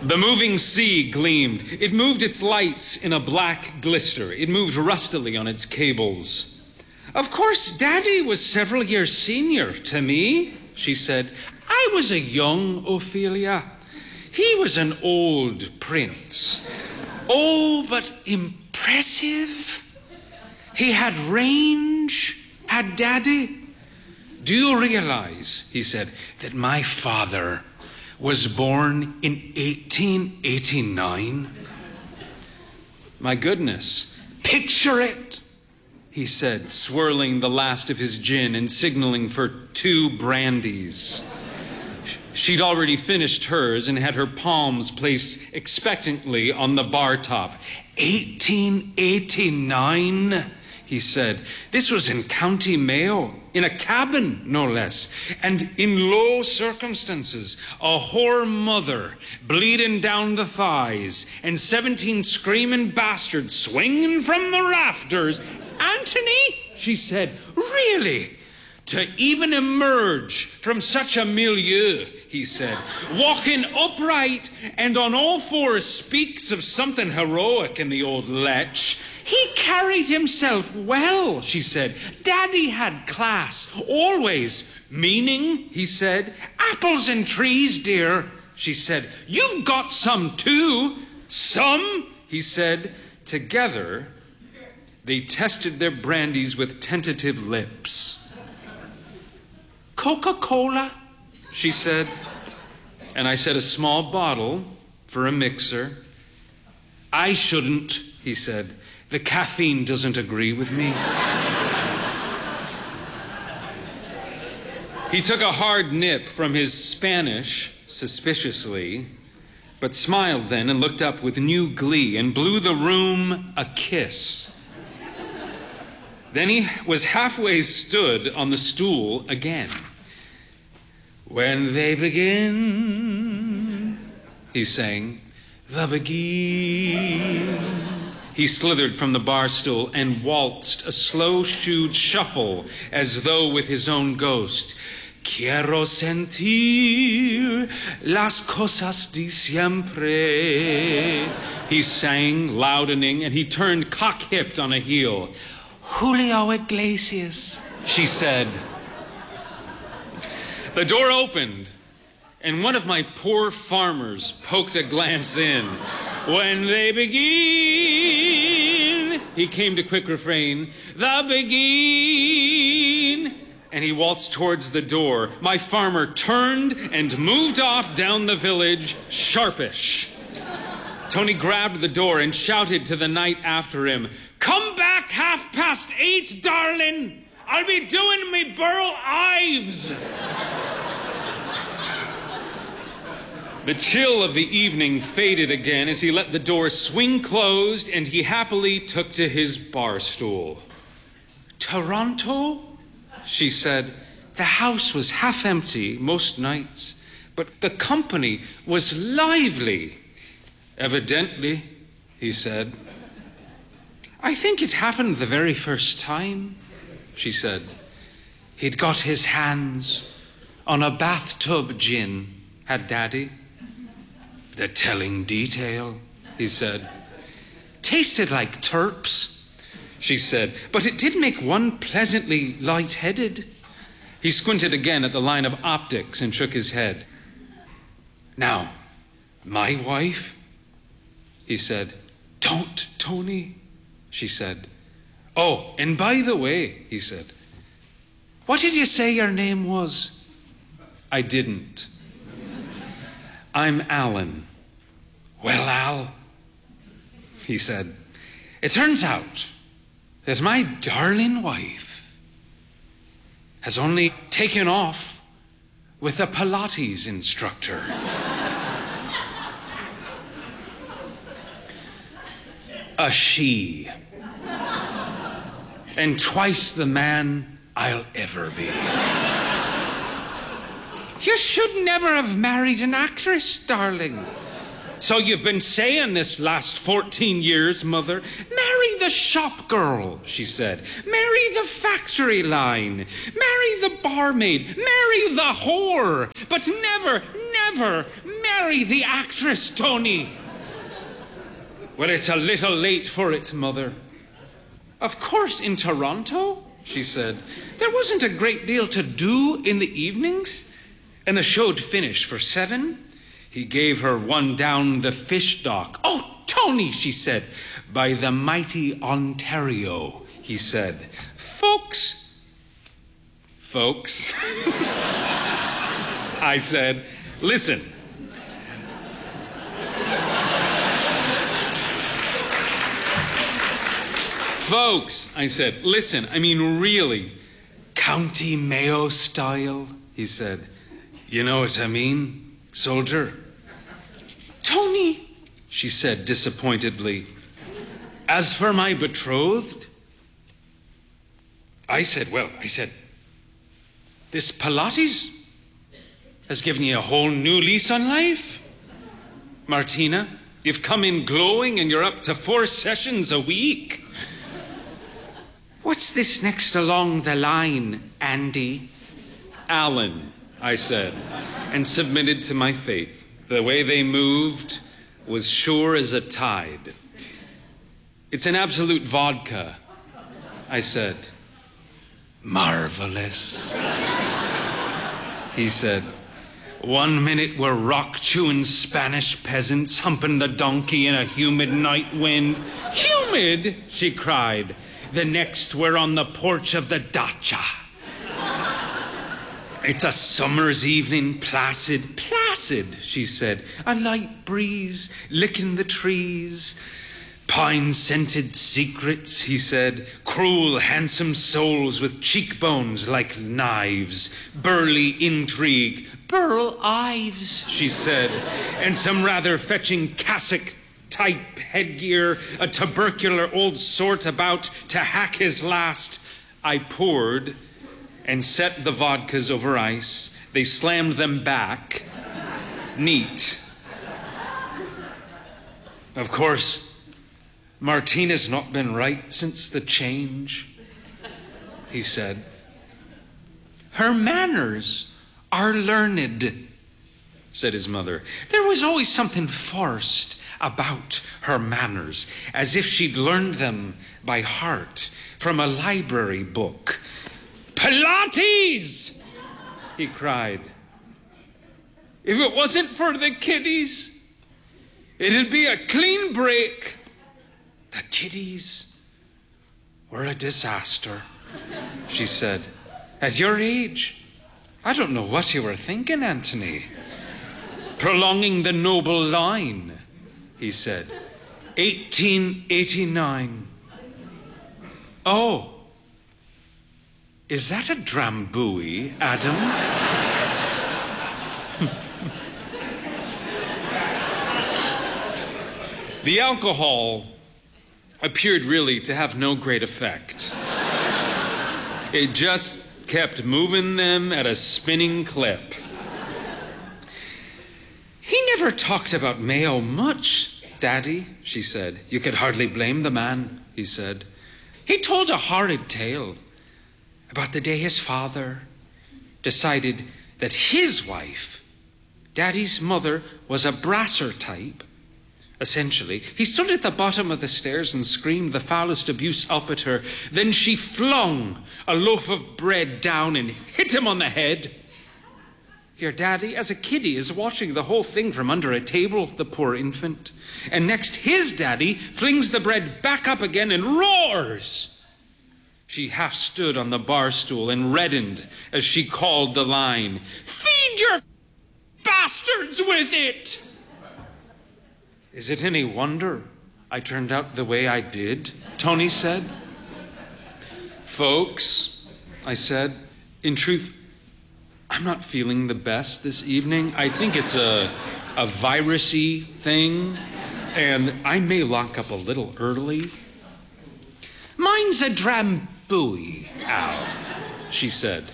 The moving sea gleamed. It moved its lights in a black glister. It moved rustily on its cables. Of course, Daddy was several years senior to me, she said. I was a young Ophelia. He was an old prince. Oh, but impressive. He had range, had Daddy. Do you realize, he said, that my father was born in 1889? My goodness, picture it, he said, swirling the last of his gin and signaling for 2 brandies. She'd already finished hers and had her palms placed expectantly on the bar top. 1889, he said. This was in County Mayo, in a cabin, no less, and in low circumstances. A whore mother bleeding down the thighs, and 17 screaming bastards swinging from the rafters. Anthony, she said, really? To even emerge from such a milieu, he said, walking upright and on all fours speaks of something heroic in the old lech. He carried himself well, she said. Daddy had class, always. Meaning, he said. Apples and trees, dear, she said. You've got some too. Some, he said. Together, they tested their brandies with tentative lips. Coca-Cola, she said. And I said, a small bottle for a mixer. I shouldn't, he said. The caffeine doesn't agree with me. He took a hard nip from his Spanish, suspiciously, but smiled then and looked up with new glee and blew the room a kiss. Then he was halfway stood on the stool again. When they begin, he sang, the begin. He slithered from the bar stool and waltzed a slow-shoed shuffle as though with his own ghost. Quiero sentir las cosas de siempre. He sang, loudening, and he turned cock-hipped on a heel. Julio Iglesias, she said. The door opened, and one of my poor farmers poked a glance in. When they begin, he came to quick refrain, the begin, and he waltzed towards the door. My farmer turned and moved off down the village, sharpish. Tony grabbed the door and shouted to the night after him, come back 8:30, darling. I'll be doing me Burl Ives. The chill of the evening faded again as he let the door swing closed and he happily took to his bar stool. Toronto? She said. The house was half empty most nights, but the company was lively. Evidently, he said. I think it happened the very first time, she said. He'd got his hands on a bathtub gin, had Daddy. The telling detail, he said. Tasted like turps, she said, but it did make one pleasantly light-headed. He squinted again at the line of optics and shook his head. Now, my wife, he said. Don't, Tony, she said. Oh, and by the way, he said, what did you say your name was? I didn't. I'm Alan. Well, Al, he said, it turns out that my darling wife has only taken off with a Pilates instructor. A she. And twice the man I'll ever be. You should never have married an actress, darling. So you've been saying this last 14 years, Mother. Marry the shop girl, she said. Marry the factory line. Marry the barmaid. Marry the whore. But never, never marry the actress, Tony. Well, it's a little late for it, Mother. Of course, in Toronto, she said. There wasn't a great deal to do in the evenings, and the show'd finish for 7. He gave her one down the fish dock. Oh, Tony, she said. By the mighty Ontario, he said. Folks, I said, listen. Folks, I said, listen, I mean really, County Mayo style, he said. You know what I mean, soldier? Tony, she said disappointedly, as for my betrothed, I said, this Pilates has given you a whole new lease on life. Martina, you've come in glowing and you're up to 4 sessions a week. What's this next along the line, Andy? Alan, I said, and submitted to my fate. The way they moved was sure as a tide. It's an absolute vodka, I said. Marvelous, he said. 1 minute we're rock-chewing Spanish peasants humping the donkey in a humid night wind. Humid, she cried. The next we're on the porch of the dacha. It's a summer's evening, placid, she said. A light breeze licking the trees. Pine-scented secrets, he said. Cruel, handsome souls with cheekbones like knives. Burly intrigue. Burl Ives, she said. And some rather fetching cassock-type headgear. A tubercular old sort about to hack his last. I poured and set the vodkas over ice. They slammed them back. Neat. Of course, Martina's not been right since the change, he said. Her manners are learned, said his mother. There was always something forced about her manners, as if she'd learned them by heart from a library book. Pilates! He cried. If it wasn't for the kiddies, it'd be a clean break. The kiddies were a disaster, she said. At your age, I don't know what you were thinking, Anthony. Prolonging the noble line, he said. 1889. Oh, is that a drambuie, Adam? The alcohol appeared really to have no great effect. It just kept moving them at a spinning clip. He never talked about Mayo much, Daddy, she said. You could hardly blame the man, he said. He told a horrid tale about the day his father decided that his wife, Daddy's mother, was a brasser type. Essentially, he stood at the bottom of the stairs and screamed the foulest abuse up at her. Then she flung a loaf of bread down and hit him on the head. Your daddy, as a kiddie, is watching the whole thing from under a table, the poor infant. And next, his daddy flings the bread back up again and roars. She half stood on the bar stool and reddened as she called the line. Feed your bastards with it! Is it any wonder I turned out the way I did? Tony said. Folks, I said, in truth, I'm not feeling the best this evening. I think it's a virus-y thing, and I may lock up a little early. Mine's a drambuie, Al, she said.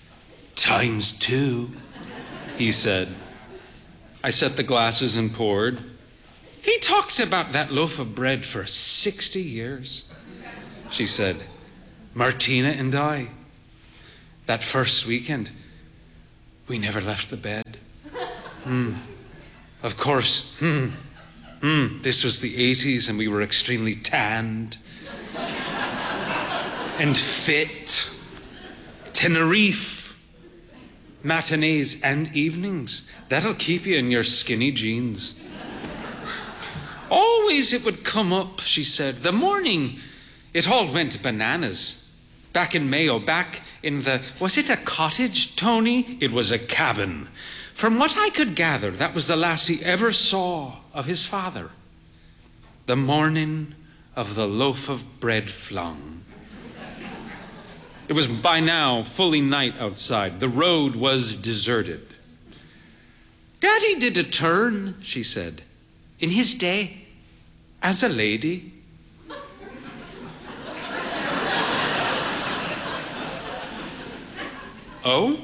×2, he said. I set the glasses and poured. He talked about that loaf of bread for 60 years, she said. Martina and I, that first weekend, we never left the bed. Of course, this was the 80s and we were extremely tanned and fit. Tenerife, matinees and evenings. That'll keep you in your skinny jeans. Always it would come up, she said. The morning, it all went bananas. Back in Mayo, back in the... Was it a cottage, Tony? It was a cabin. From what I could gather, that was the last he ever saw of his father. The morning of the loaf of bread flung. It was by now fully night outside. The road was deserted. Daddy did a turn, she said, in his day, as a lady. Oh?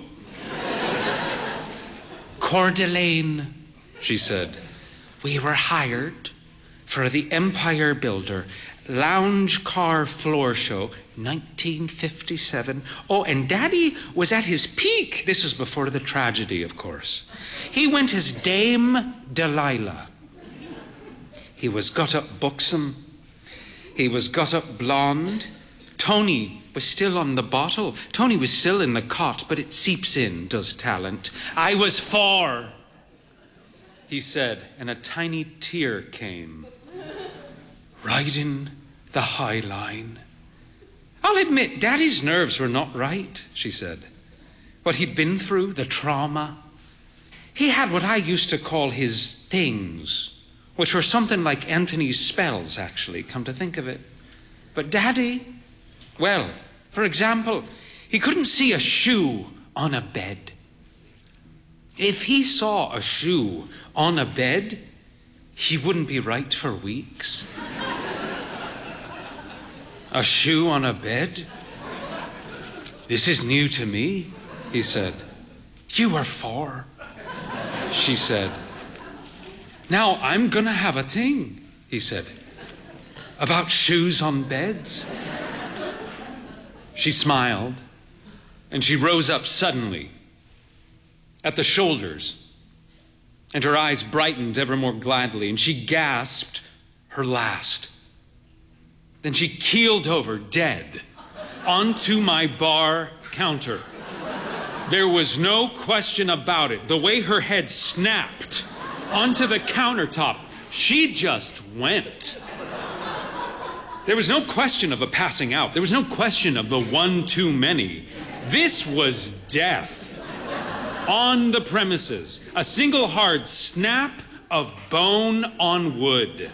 Coeur d'Alene, she said. We were hired for the Empire Builder lounge car floor show, 1957. Oh, and Daddy was at his peak. This was before the tragedy, of course. He went as Dame Delilah. He was got up buxom. He was got up blonde. Tony was still on the bottle. Tony was still in the cot, but it seeps in, does talent. I was 4, he said, and a tiny tear came. Riding the High Line. I'll admit, Daddy's nerves were not right, she said. What he'd been through, the trauma. He had what I used to call his things, which were something like Anthony's spells, actually, come to think of it. But Daddy, well, for example, he couldn't see a shoe on a bed. If he saw a shoe on a bed, he wouldn't be right for weeks. A shoe on a bed? This is new to me, he said. You were 4, she said. Now I'm gonna have a thing, he said, about shoes on beds. She smiled, and she rose up suddenly at the shoulders, and her eyes brightened ever more gladly, and she gasped her last. Then she keeled over dead onto my bar counter. There was no question about it. The way her head snapped onto the countertop, she just went. There was no question of a passing out. There was no question of the one too many. This was death on the premises. A single hard snap of bone on wood.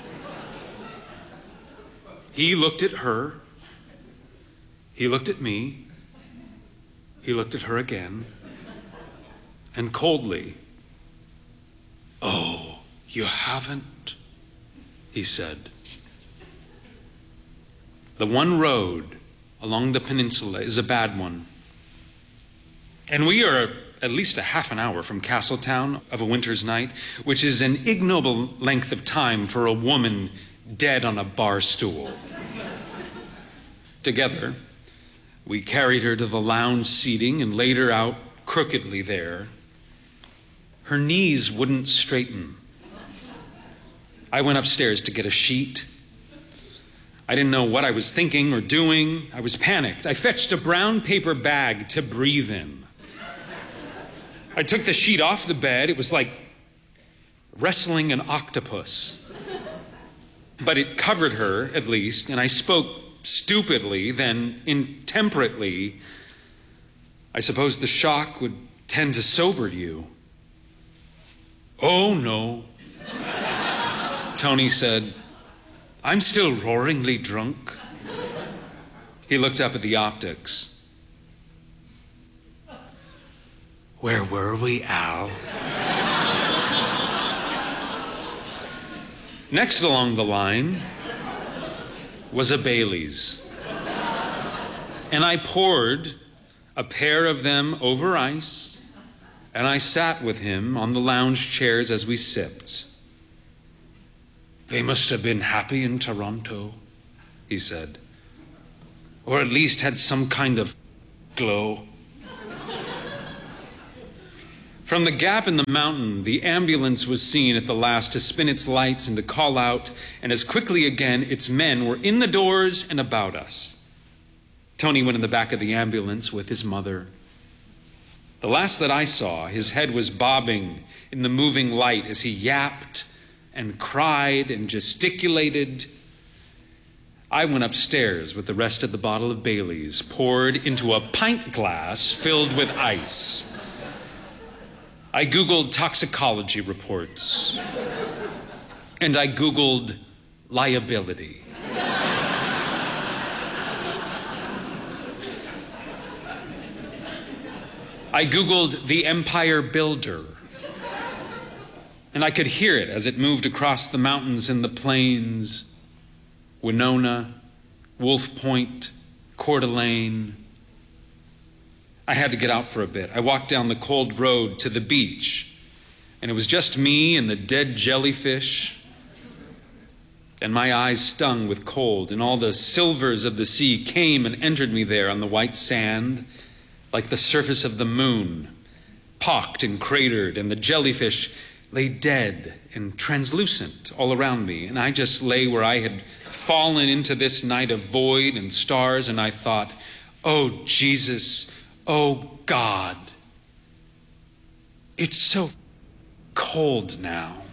He looked at her. He looked at me. He looked at her again. And coldly, "Oh, you haven't?" he said. The one road along the peninsula is a bad one. And we are at least a half an hour from Castletown of a winter's night, which is an ignoble length of time for a woman dead on a bar stool. Together, we carried her to the lounge seating and laid her out crookedly there. Her knees wouldn't straighten. I went upstairs to get a sheet. I didn't know what I was thinking or doing. I was panicked. I fetched a brown paper bag to breathe in. I took the sheet off the bed. It was like wrestling an octopus. But it covered her, at least, and I spoke stupidly, then intemperately. I suppose the shock would tend to sober you. Oh, no, Tony said. I'm still roaringly drunk. He looked up at the optics. Where were we, Al? Next along the line was a Bailey's. And I poured a pair of them over ice, and I sat with him on the lounge chairs as we sipped. They must have been happy in Toronto, he said, or at least had some kind of glow. From the gap in the mountain, the ambulance was seen at the last to spin its lights and to call out, and as quickly again its men were in the doors and about us. Tony went in the back of the ambulance with his mother. The last that I saw, his head was bobbing in the moving light as he yapped and cried and gesticulated. I went upstairs with the rest of the bottle of Bailey's poured into a pint glass filled with ice. I Googled toxicology reports, and I Googled liability. I Googled the Empire Builder, and I could hear it as it moved across the mountains and the plains. Winona, Wolf Point, Coeur d'Alene. I had to get out for a bit. I walked down the cold road to the beach, and it was just me and the dead jellyfish, and my eyes stung with cold, and all the silvers of the sea came and entered me there on the white sand, like the surface of the moon, pocked and cratered, and the jellyfish lay dead and translucent all around me, and I just lay where I had fallen into this night of void and stars, and I thought, oh, Jesus, oh, God, it's so cold now.